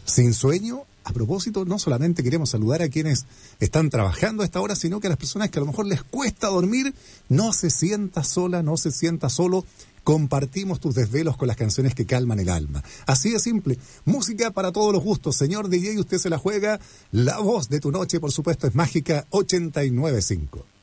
sin sueño. A propósito, no solamente queremos saludar a quienes están trabajando a esta hora, sino que a las personas que a lo mejor les cuesta dormir, no se sienta sola, no se sienta solo. Compartimos tus desvelos con las canciones que calman el alma. Así de simple. Música para todos los gustos. Señor DJ, usted se la juega. La voz de tu noche, por supuesto, es Mágica 89.5.